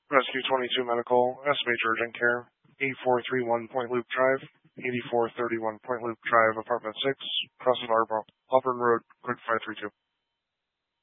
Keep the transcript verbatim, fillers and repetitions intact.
Rescue twenty-two Medical, S M H Urgent Care, eighty-four thirty-one Point Loop Drive, eighty-four thirty-one Point Loop Drive, Apartment six, Crossing Auburn Road, Quick five three two.